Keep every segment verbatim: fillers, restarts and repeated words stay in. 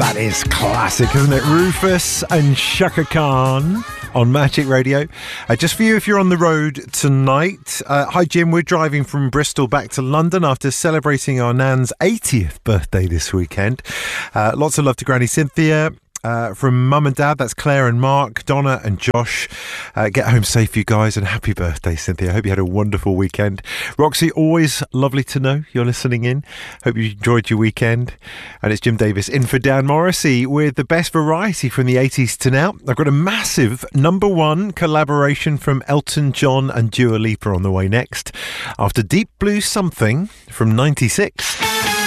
That is classic, isn't it? Rufus and Chaka Khan on Magic Radio. Uh, just for you, if you're on the road tonight. Uh, hi, Jim. We're driving from Bristol back to London after celebrating our Nan's eightieth birthday this weekend. Uh, lots of love to Granny Cynthia. Uh, from Mum and Dad, that's Claire and Mark, Donna and Josh. Uh, get home safe, you guys, and happy birthday, Cynthia. I hope you had a wonderful weekend. Roxy, always lovely to know you're listening in. Hope you enjoyed your weekend. And it's Jim Davis in for Dan Morrissey with the best variety from the eighties to now. I've got a massive number one collaboration from Elton John and Dua Lipa on the way next, after Deep Blue Something from ninety-six.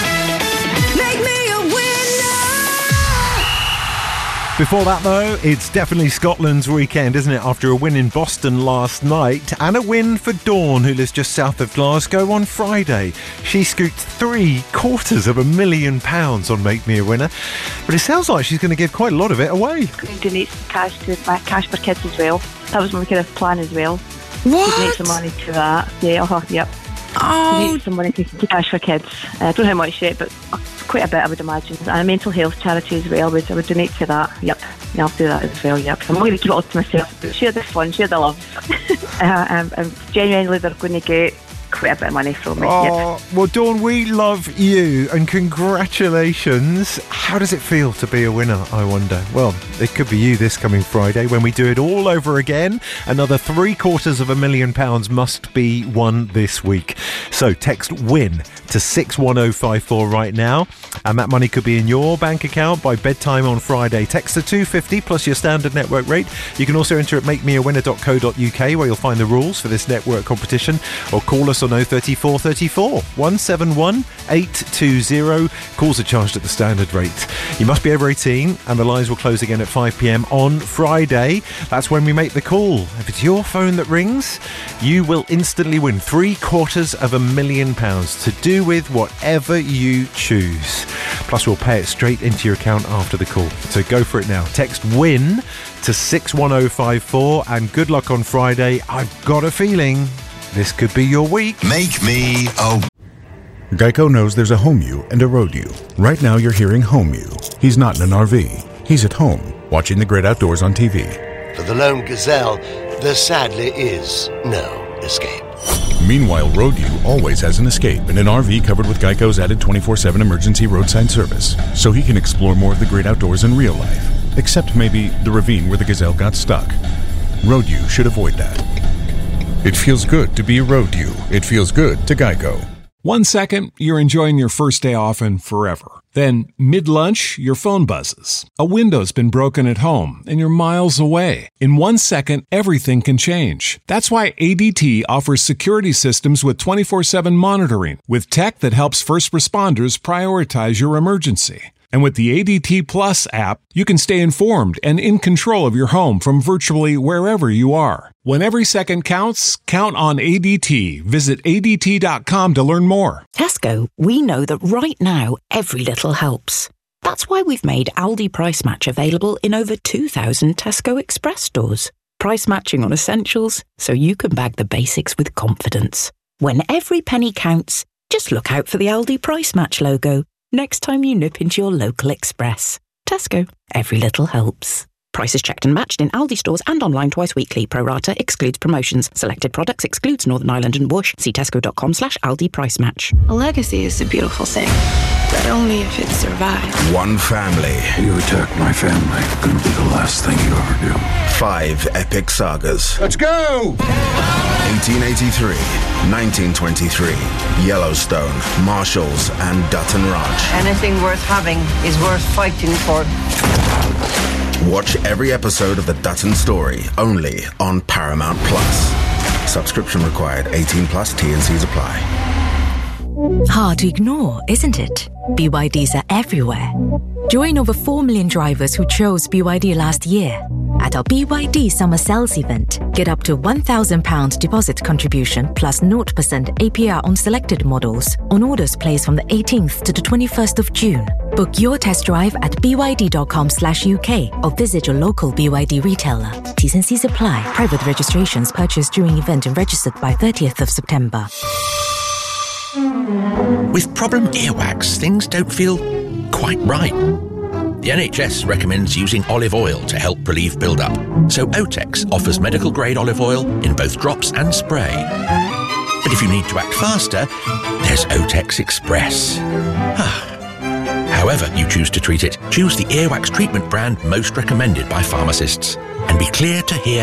Before that, though, it's definitely Scotland's weekend, isn't it? After a win in Boston last night and a win for Dawn, who lives just south of Glasgow, on Friday. She scooped three quarters of a million pounds on Make Me a Winner. But it sounds like she's going to give quite a lot of it away. Donate some cash to my Cash for Kids as well. That was my kind of plan as well. What? Donate some money to that. Yeah, uh-huh, yep. Oh. Donate some money to, to Cash for Kids. Uh, I don't know how much yet, but quite a bit, I would imagine. And a mental health charity as well. I would, I would donate to that. Yep. Yeah, I'll do that as well. Yep. I'm not going to keep it all to myself. But share the fun, share the love. uh, and, and genuinely, they're going to get quite a bit of money from me. Oh, yep. Well, Dawn, we love you and congratulations. How does it feel to be a winner, I wonder? Well, it could be you this coming Friday when we do it all over again. Another three quarters of a million pounds must be won this week. So text WIN to six one oh five four right now, and that money could be in your bank account by bedtime on Friday. Text to two fifty plus your standard network rate. You can also enter at make me a winner dot co dot uk, where you'll find the rules for this network competition, or call us on oh three four three four one seven one eight two zero. Calls are charged at the standard rate. You must be over eighteen, and the lines will close again at five p.m. on Friday. That's when we make the call. If it's your phone that rings, you will instantly win three quarters of a million pounds to do with whatever you choose. Plus, we'll pay it straight into your account after the call. So go for it now. Text WIN to six one oh five four, and good luck on Friday. I've got a feeling this could be your week. Make me a... Geico knows there's a home you and a road you. Right now you're hearing home you. He's not in an R V. He's at home, watching the great outdoors on T V. For the lone gazelle, there sadly is no escape. Meanwhile, road you always has an escape in an R V covered with Geico's added twenty-four seven emergency roadside service, so he can explore more of the great outdoors in real life. Except maybe the ravine where the gazelle got stuck. Road you should avoid that. It feels good to be a road you. It feels good to Geico. One second, you're enjoying your first day off and forever. Then, mid-lunch, your phone buzzes. A window's been broken at home, and you're miles away. In one second, everything can change. That's why A D T offers security systems with twenty-four seven monitoring, with tech that helps first responders prioritize your emergency. And with the A D T Plus app, you can stay informed and in control of your home from virtually wherever you are. When every second counts, count on A D T. Visit A D T dot com to learn more. Tesco, we know that right now, every little helps. That's why we've made Aldi Price Match available in over two thousand Tesco Express stores. Price matching on essentials, so you can bag the basics with confidence. When every penny counts, just look out for the Aldi Price Match logo next time you nip into your local Express. Tesco, every little helps. Prices checked and matched in Aldi stores and online twice weekly. Pro rata excludes promotions. Selected products excludes Northern Ireland and Whoosh. See tesco.com slash Aldi Price Match. A legacy is a beautiful thing, but only if it survives. One family. You attack my family, gonna be the last thing you ever do. Five epic sagas. Let's go! eighteen eighty-three, nineteen twenty-three, Yellowstone, Marshalls, and Dutton Ranch. Anything worth having is worth fighting for. Watch every episode of The Dutton Story, only on Paramount Plus. Subscription required. eighteen plus. T and C's apply. Hard to ignore, isn't it? B Y Ds are everywhere. Join over four million drivers who chose B Y D last year. At our B Y D Summer Sales event, get up to one thousand pounds deposit contribution plus zero percent A P R on selected models on orders placed from the eighteenth to the twenty-first of June. Book your test drive at b y d dot com slash u k or visit your local B Y D retailer. T's and C's apply. Private registrations purchased during event and registered by thirtieth of September. With problem earwax, things don't feel quite right. The N H S recommends using olive oil to help relieve build-up, so Otex offers medical-grade olive oil in both drops and spray. But if you need to act faster, there's Otex Express. However you choose to treat it, choose the earwax treatment brand most recommended by pharmacists, and be clear to hear